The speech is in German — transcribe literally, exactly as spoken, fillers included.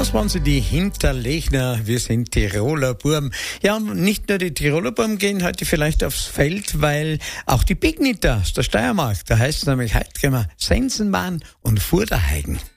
Das waren sie, die Hinterlechner. Wir sind Tiroler Burm. Ja, und nicht nur die Tiroler Burm gehen heute vielleicht aufs Feld, weil auch die Pigniter aus der Steiermark, da heißt es nämlich heute gehen wir Sensenbahn und Vorderheigen.